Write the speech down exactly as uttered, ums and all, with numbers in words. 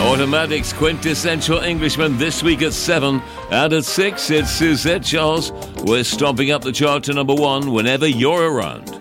Automatic's Quintessential Englishman this week at seven. And at six, it's Suzette Charles. We're stomping up the chart to number one whenever you're around.